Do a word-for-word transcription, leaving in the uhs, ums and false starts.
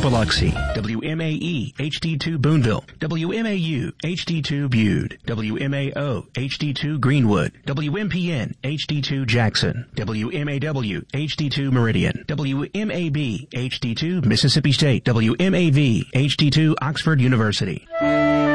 Biloxi, W M A E H D two Boonville, W M A U H D two Bude, W M A O H D two Greenwood, W M P N H D two Jackson, W M A W H D two Meridian, W M A B H D two Mississippi State, W M A V H D two Oxford University.